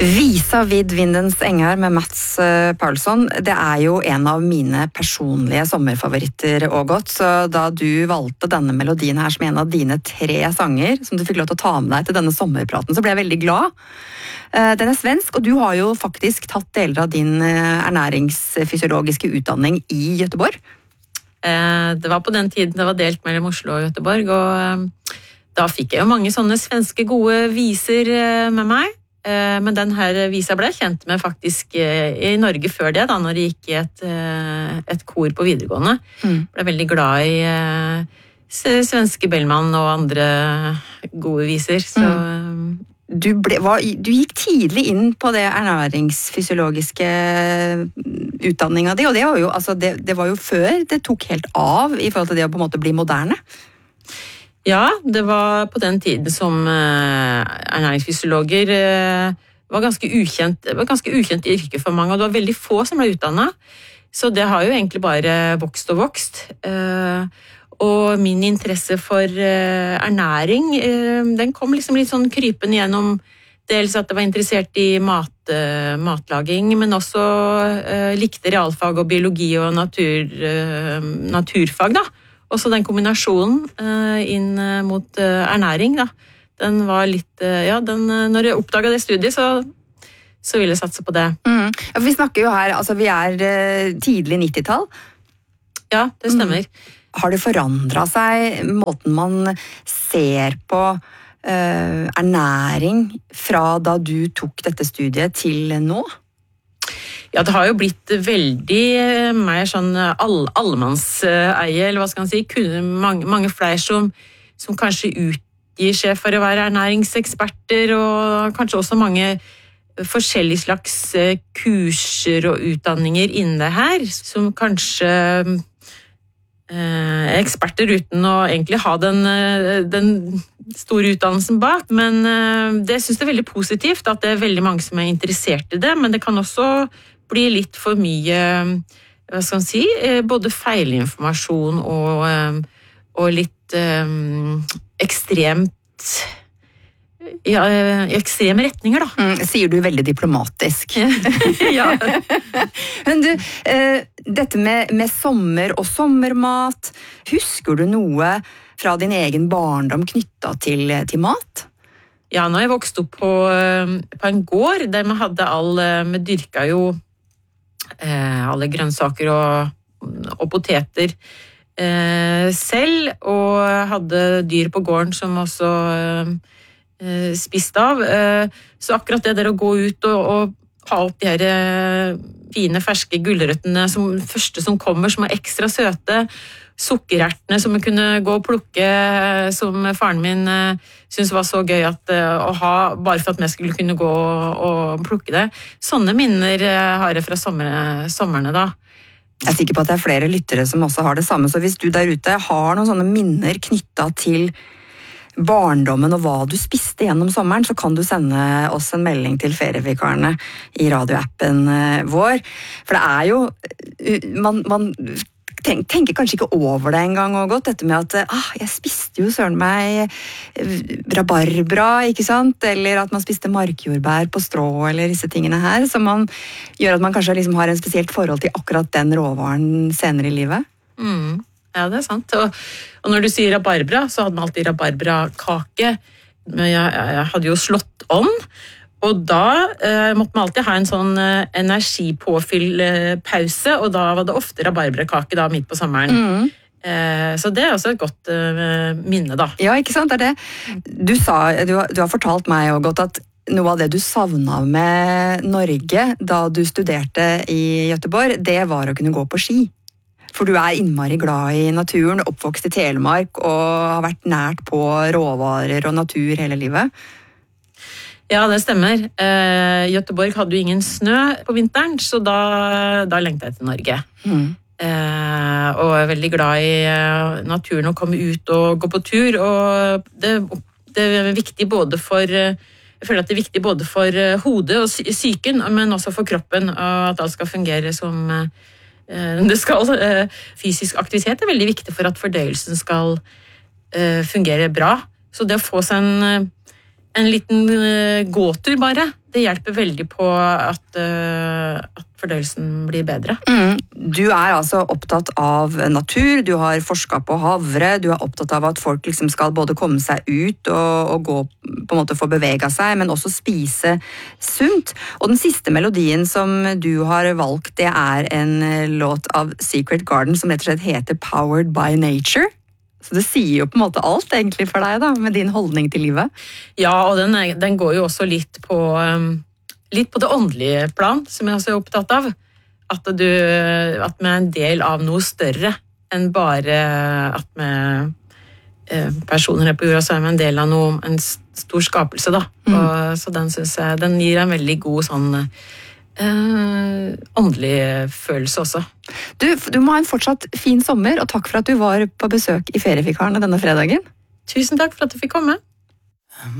Visa vid vindens enger med Mats Paulsson, det jo en av mine personlige sommerfavoritter og godt, så da du valgte denne melodien her som en av dine 3 sanger, som du fikk lov til å ta med deg til denne sommerpraten, så ble jeg veldig glad. Den svensk, og du har jo faktisk tatt deler av din ernæringsfysiologiske utdanning i Göteborg. Det var på den tiden det var delt mellom Oslo og Göteborg, og da fikk jeg jo mange sånne svenske gode viser med meg. Men den her visa ble jeg kjent med faktisk i Norge før det, da, når jeg gikk i et kor på videregående. Ble veldig glad i svenske Bellman og andre gode viser. Så du gikk tidlig inn på det ernæringsfysiologiske utdanninga di, og det var jo, altså, det var jo før det tok helt av i forhold til det å på en måte bli moderne. Ja, det var på den tiden som ernæringsfysiologer var ganske ukjent yrke for mange, og det var veldig få som ble utdannet. Så det har jo egentlig bare vokst og vokst. Og min interesse for ernæring, den kom liksom litt sånn krypende gjennom dels at jeg var interessert i matlaging, men også likte realfag og biologi og naturfag, da. Også den kombinasjonen inn mot ernæring, da. Den var litt, når jeg oppdaget det studiet, så ville jeg satse på det. Ja, vi snakker jo her, altså vi tidlig 90-tall. Ja, det stemmer. Har det forandret seg måten man ser på ernæring fra da du tok dette studiet til nå? Ja, det har jo blitt veldig mer sånn allemannseie, eller hva skal man si, mange flere som kanskje utgir seg for å være ernæringseksperter, og kanskje også mange forskjellige slags kurser og utdanninger innen det her, som kanskje eksperter uten å egentlig ha den store utdannelsen bak, men det synes jeg veldig positivt at det veldig mange som interessert i det, men det kan også bli litt for mye, hva skal man si, både feilinformasjon og litt ekstremt, ja, ekstreme retninger, da. Sier du veldig diplomatisk. Ja. Men du, dette med sommer og sommermat, husker du noe fra din egen barndom knyttet til mat? Ja, når jeg vokste opp på en gård, der vi dyrka jo alle grønnsaker og poteter selv, og hadde dyr på gården som også spiste av. Så akkurat det der å gå ut og ha opp de her fine, ferske gulrøttene som første som kommer, som ekstra søte, sukkerertene som vi kunne gå og plukke, som faren min syntes var så gøy å ha, bare for at vi skulle kunne gå og plukke det. Sånne minner har jeg fra sommerne da. Jeg sikker på at det flere lyttere som også har det samme, så hvis du der ute har noen sånne minner knyttet til barndommen og hva du spiste gjennom sommeren, så kan du sende oss en melding til ferievikarene i radioappen vår. For det jo, man tenker kanskje ikke over det en gang og godt, dette med at jeg spiste jo søren meg rabarbra, ikke sant? Eller at man spiste markjordbær på strå, eller disse tingene her, som gjør at man kanskje liksom har en spesielt forhold til akkurat den råvaren senere i livet. Ja, det sant. Og når du sier rabarbra, så hadde man alltid rabarbrakake. Jeg hadde jo slått om, og da måtte man alltid ha en sånn energipåfyllpause, og da var det ofte rabarbrakake da midt på sommeren. Så det også et godt minne da. Ja, ikke sant, det det. Du har fortalt meg jo godt at noe av det du savnet med Norge da du studerte i Göteborg, det var å kunne gå på ski. For du innmari glad i naturen, oppvokst i Telemark og har vært nært på råvarer og natur hele livet. Ja, det stemmer. Göteborg hadde jo ingen snø på vinteren, så da lengtet jeg til Norge. Og jeg veldig glad i naturen, å komme ut og gå på tur, og det viktig både for jeg føler at det viktig både for hodet og psyken, men også for kroppen, og at alt skal fungere som det skal. Fysisk aktivitet veldig viktig for at fordøyelsen skal fungere bra. Så det å få seg En liten gåtur bare. Det hjelper veldig på at fordøyelsen blir bedre. Du altså opptatt av natur, du har forsket på havre, du er opptatt av at folk liksom skal både komme seg ut og gå, på en måte få bevega seg, men også spise sunt. Og den siste melodien som du har valgt, det er en låt av Secret Garden som rett og slett heter Powered by Nature. Så det sier jo på en måte alt egentlig for deg da, med din holdning til livet. Ja, og den går jo også litt på det åndelige plan, som jeg også er opptatt av. At vi er en del av noe større enn bare at vi personer her på jorda, så er vi en del av en stor skapelse da. Så den synes jeg, den gir en veldig god sånn åndelig følelse også. Du må ha en fortsatt fin sommer, og takk for at du var på besøk i Ferievikarene denne fredagen. Tusen takk for at du fikk komme.